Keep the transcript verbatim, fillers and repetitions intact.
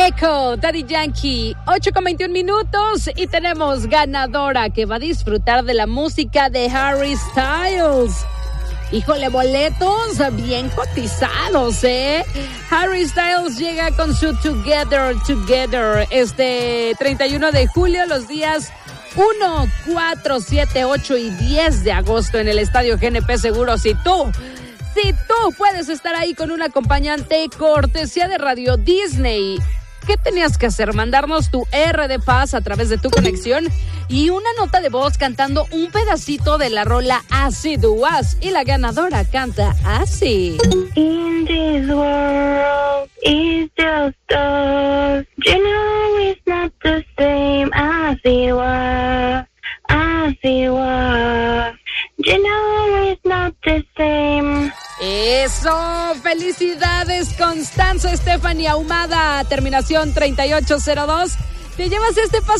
Echo, Daddy Yankee, ocho con veintiún minutos y tenemos ganadora que va a disfrutar de la música de Harry Styles. Híjole, boletos bien cotizados, ¿eh? Harry Styles llega con su Together, Together, este treinta y uno de julio, los días uno, cuatro, siete, ocho y diez de agosto en el Estadio G N P Seguros. Y tú, si tú puedes estar ahí con un acompañante, cortesía de Radio Disney, ¿qué tenías que hacer? Mandarnos tu R de paz a través de tu conexión y una nota de voz cantando un pedacito de la rola As It Was. Y la ganadora canta así. In this world is just us. You know it's not the same as it was, as it was. You know it's not the same. Eso, felicidades Constanza Stephanie Ahumada, terminación treinta y ocho cero dos. Te llevas este paso